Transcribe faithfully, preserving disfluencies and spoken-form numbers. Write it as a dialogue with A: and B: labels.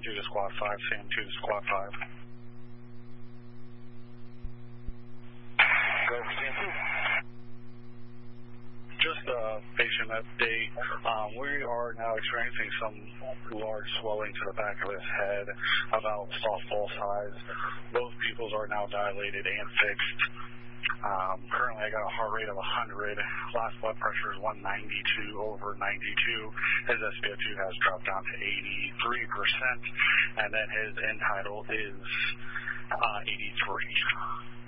A: two to Squad five, Sam two to Squad five.
B: Go for Sam two.
A: Just a patient update. Um, we are now experiencing some large swelling to the back of his head, about softball size. Both pupils are now dilated and fixed. Um, currently, I got a heart rate of one hundred. Last blood pressure is one ninety-two over ninety-two. His S p O two has dropped down to eighty-three percent, and then his end tidal is uh, eighty-three.